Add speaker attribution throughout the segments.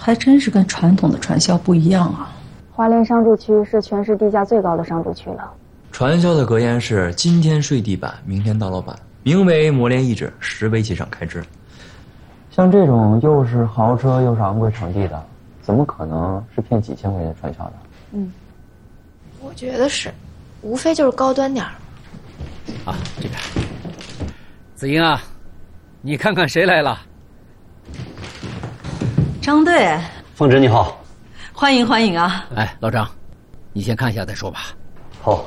Speaker 1: 还真是跟传统的传销不一样啊。
Speaker 2: 华联商住区是全市地价最高的商住区了。
Speaker 3: 传销的格言是今天睡地板，明天到老板，名为磨练意志，实为企上开支。
Speaker 4: 像这种又是豪车又是昂贵场地的，怎么可能是骗几千块钱的传销的？
Speaker 5: 我觉得是，无非就是高端点儿。
Speaker 6: 啊，这边，子英啊，你看看谁来了？
Speaker 1: 张队，
Speaker 4: 凤芝你好，
Speaker 1: 欢迎欢迎啊！
Speaker 6: 哎，老张，你先看一下再说吧。
Speaker 4: 好。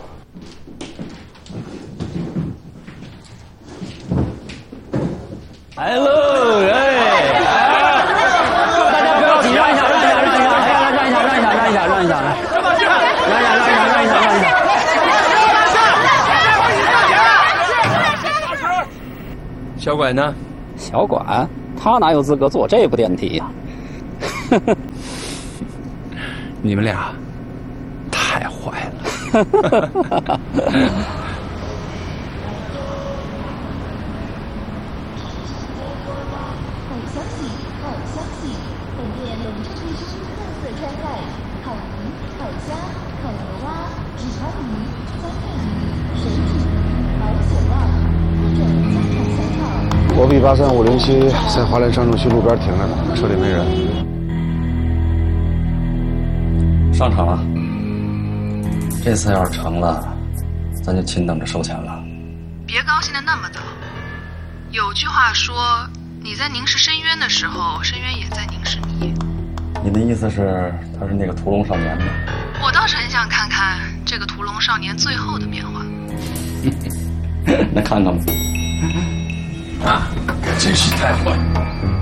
Speaker 4: 来喽！哎，大家不要紧，让一下，让一下，让一下，让一下，让一下，让一下，让一下，来，让一下，让一下，让一下，让一下。
Speaker 3: 小拐呢？
Speaker 7: 小管他哪有资格坐这部电梯呀？
Speaker 3: 你们俩太坏了。
Speaker 8: 我 B83507在华联商住区路边停着呢，车里没人。
Speaker 4: 上场了，这次要是成了，咱就亲等着收钱了。
Speaker 9: 别高兴的那么早。有句话说，你在凝视深渊的时候，深渊也在凝视你。
Speaker 4: 你的意思是他是那个屠龙少年吗？
Speaker 9: 我倒是很想看看这个屠龙少年最后的变化。
Speaker 4: 那看看吧。
Speaker 3: 啊，真是太坏了。